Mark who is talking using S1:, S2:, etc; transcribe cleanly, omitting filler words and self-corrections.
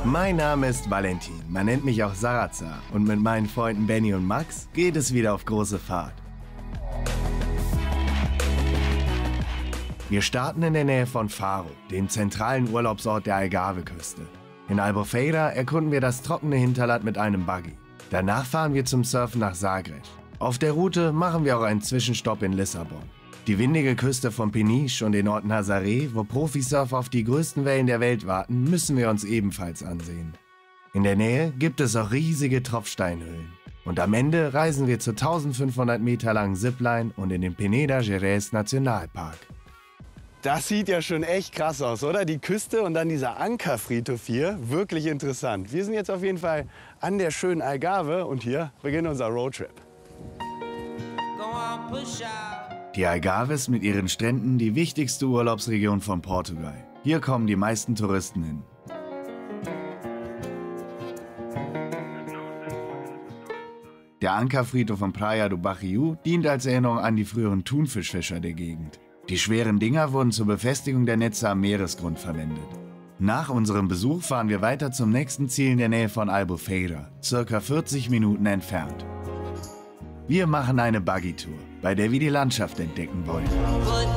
S1: Mein Name ist Valentin, man nennt mich auch Sarazar und mit meinen Freunden Benny und Max geht es wieder auf große Fahrt. Wir starten in der Nähe von Faro, dem zentralen Urlaubsort der Algarve-Küste. In Albufeira erkunden wir das trockene Hinterland mit einem Buggy. Danach fahren wir zum Surfen nach Zagreb. Auf der Route machen wir auch einen Zwischenstopp in Lissabon. Die windige Küste von Peniche und den Ort Nazaré, wo Profisurfer auf die größten Wellen der Welt warten, müssen wir uns ebenfalls ansehen. In der Nähe gibt es auch riesige Tropfsteinhöhlen. Und am Ende reisen wir zur 1500 Meter langen Zipline und in den Peneda Gerês Nationalpark.
S2: Das sieht ja schon echt krass aus, oder? Die Küste und dann dieser Ankerfriedhof hier, wirklich interessant. Wir sind jetzt auf jeden Fall an der schönen Algarve und hier beginnt unser Roadtrip.
S1: Die Algarve ist mit ihren Stränden die wichtigste Urlaubsregion von Portugal. Hier kommen die meisten Touristen hin. Der Ankerfriedhof von Praia do Barriu dient als Erinnerung an die früheren Thunfischfischer der Gegend. Die schweren Dinger wurden zur Befestigung der Netze am Meeresgrund verwendet. Nach unserem Besuch fahren wir weiter zum nächsten Ziel in der Nähe von Albufeira, circa 40 Minuten entfernt. Wir machen eine Buggy-Tour, bei der wir die Landschaft entdecken wollen.